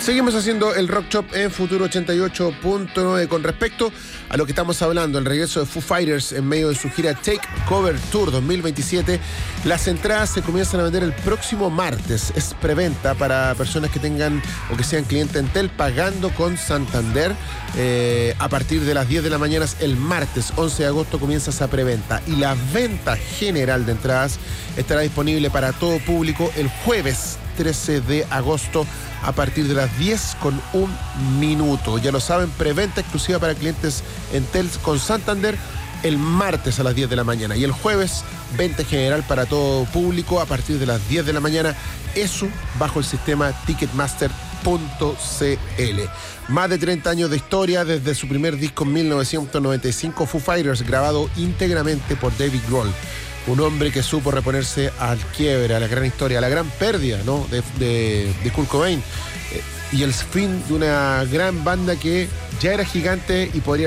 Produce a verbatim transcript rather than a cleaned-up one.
Seguimos haciendo el Rock Shop en Futuro ochenta y ocho punto nueve. Con respecto a lo que estamos hablando, el regreso de Foo Fighters en medio de su gira Take Cover Tour dos mil veintisiete, las entradas se comienzan a vender el próximo martes. Es preventa para personas que tengan o que sean clientes Entel pagando con Santander. Eh, a partir de las diez de la mañana el martes once de agosto comienza esa preventa, y la venta general de entradas estará disponible para todo público el jueves trece de agosto a partir de las diez con un minuto. Ya lo saben, preventa exclusiva para clientes Entel con Santander el martes a las diez de la mañana, y el jueves venta general para todo público a partir de las diez de la mañana, eso bajo el sistema Ticketmaster punto c l. Más de treinta años de historia, desde su primer disco en mil novecientos noventa y cinco, Foo Fighters, grabado íntegramente por David Grohl, un hombre que supo reponerse al quiebre, a la gran historia, a la gran pérdida, ¿no?, de, de, de Kurt Cobain, eh, y el fin de una gran banda que ya era gigante y podría